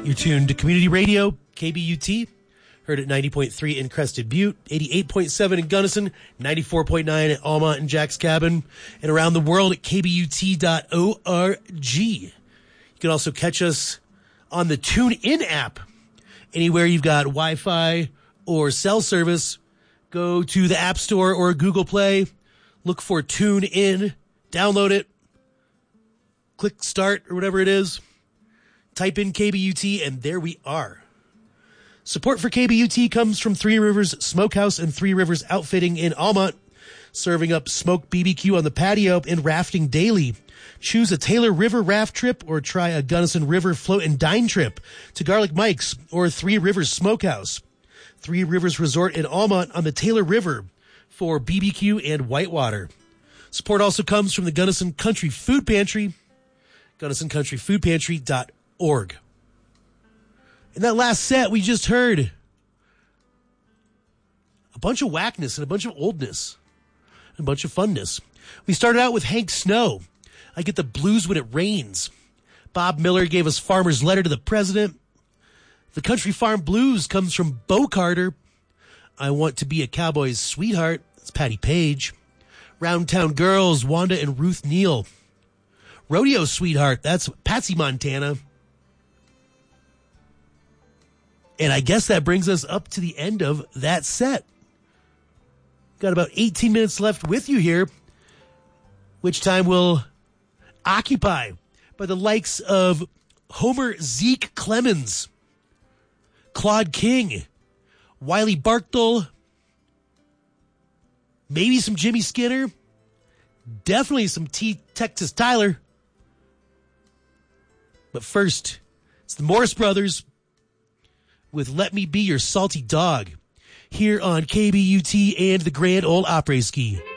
You're tuned to Community Radio, KBUT. Heard at 90.3 in Crested Butte, 88.7 in Gunnison, 94.9 at Almont and Jack's Cabin, and around the world at kbut.org. You can also catch us on the TuneIn app. Anywhere you've got Wi-Fi or cell service, go to the App Store or Google Play, look for TuneIn, download it, click start or whatever it is, type in KBUT, and there we are. Support for KBUT comes from Three Rivers Smokehouse and Three Rivers Outfitting in Almont, serving up smoked BBQ on the patio and rafting daily. Choose a Taylor River raft trip or try a Gunnison River float and dine trip to Garlic Mike's or Three Rivers Smokehouse. Three Rivers Resort in Almont on the Taylor River for BBQ and whitewater. Support also comes from the Gunnison Country Food Pantry, GunnisonCountryFoodPantry.org. In that last set, we just heard a bunch of whackness and a bunch of oldness and a bunch of funness. We started out with Hank Snow. I Get the Blues When It Rains. Bob Miller gave us Farmer's Letter to the President. The Country Farm Blues comes from Bo Carter. I Want to Be a Cowboy's Sweetheart. That's Patty Page. Roundtown Girls, Wanda and Ruth Neal. Rodeo Sweetheart, that's Patsy Montana. And I guess that brings us up to the end of that set. Got about 18 minutes left with you here, which time will occupy by the likes of Homer Zeke Clemens, Claude King, Wiley Barkdale, maybe some Jimmy Skinner, definitely some Texas Tyler. But first, it's the Morris Brothers with Let Me Be Your Salty Dog here on KBUT and the Grand Ole Opry Ski.